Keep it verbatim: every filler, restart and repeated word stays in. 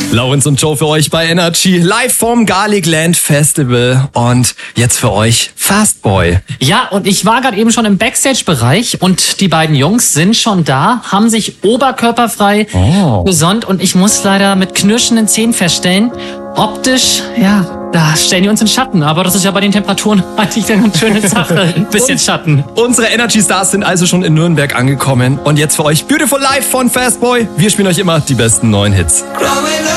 Laurenz und Joe für euch bei Energy, live vom Garlic Land Festival und jetzt für euch Fastboy. Ja, und ich war gerade eben schon im Backstage-Bereich und die beiden Jungs sind schon da, haben sich oberkörperfrei oh. gesonnt und ich muss leider mit knirschenden Zähnen feststellen, optisch, ja, da stellen die uns in Schatten, aber das ist ja bei den Temperaturen eigentlich eine ganz schöne Sache, ein bisschen Schatten. Unsere Energy Stars sind also schon in Nürnberg angekommen und jetzt für euch Beautiful Life von Fastboy. Wir spielen euch immer die besten neuen Hits.